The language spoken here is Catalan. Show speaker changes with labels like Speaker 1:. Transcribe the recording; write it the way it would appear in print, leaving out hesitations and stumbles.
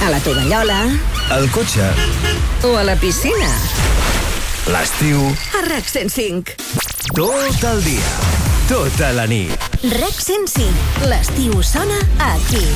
Speaker 1: A la tovallola.
Speaker 2: Al cotxe.
Speaker 1: O a la piscina.
Speaker 2: L'estiu.
Speaker 1: A RAC 105.
Speaker 2: Tot el dia. Tota la nit.
Speaker 1: RAC 105. L'estiu sona aquí.